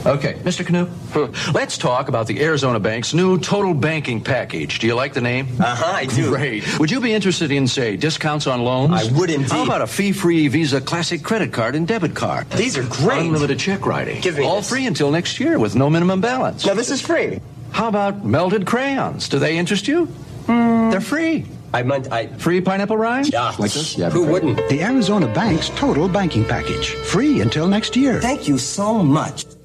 Okay, Mr. Canoe, let's talk about the Arizona Bank's new total banking package. Do you like the name? I do. Great. Would you be interested in, say, discounts on loans? I would indeed. How about a fee-free Visa Classic credit card and debit card? These are great. Unlimited check writing. Give me all this. free until next year with no minimum balance. Now, this is free. How about melted crayons? Do they interest you? They're free. Free pineapple rind? Yeah. Like this? Yeah. Who wouldn't? The Arizona Bank's total banking package. Free until next year. Thank you so much.